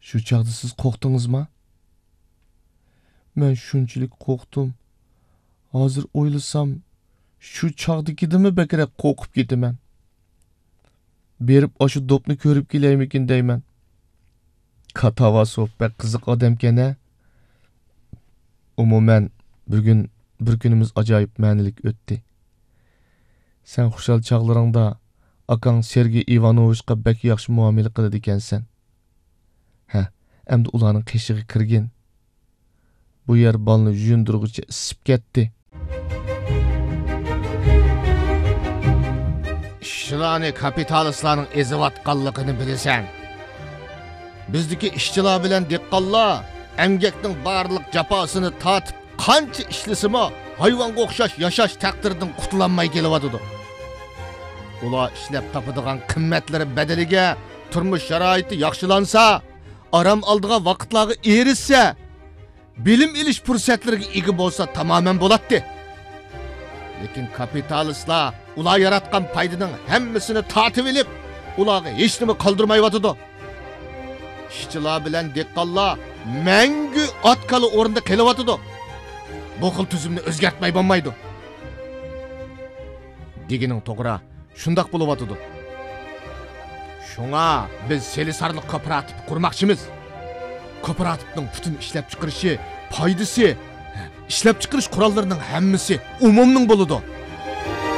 Şu çağda siz qo'rqdingiz mı? Men shunchalik qo'rqdim. Hozir o'ylasam, shu chaqdagidimi bakrak qo'rqib ketaman. Berib oshu do'pni ko'rib kelaymikin deyman. Katava so'hbat qiziq odamkana. Umuman bugun bir kunimiz ajoyib ma'nilik o'tdi. Sen xushal chaqlaringda akang Sergey Ivanovichga bak yaxshi muomala qiladi ekansan. Ha, endi ularning qishig'i kirgin. Bu yer balni yundurg'icha isib ketdi. İşçilarni kapitalistlarning ezivatqanligini bilasan. Bizdagi ishchilar bilan dehqonlar emgakning barliq jafosini tatib qancha ishlasimi hayvonga o'xshash yashash taqdiridan qutulolmay kelyotidi. Ular ishlab topadigan qimmatlari badaliga turmush sharoiti yaxshilansa, aram oldigan vaqtlarga erishsa, bilim ilish fursatlariga ega bo'lsa tamoman bo'ladi. Lekin kapitalistlar ular yaratgan paydaning hammasini tatib olib, ularga hech nima qoldirmayotidi. İşçilar bilan dehqonlar mangu otkali o'rinda kelyotidi. Bu xil tuzumni o'zgartmay bo'lmaydi. Degining to'g'ri, shundoq bo'lyotidi. Shunga biz Selisarli kooperativ qurmoqchimiz. Kooperativning butun ishlab chiqarishi, foydasi, ishlab chiqarish qurollarining hammasi umumning bo'ladi.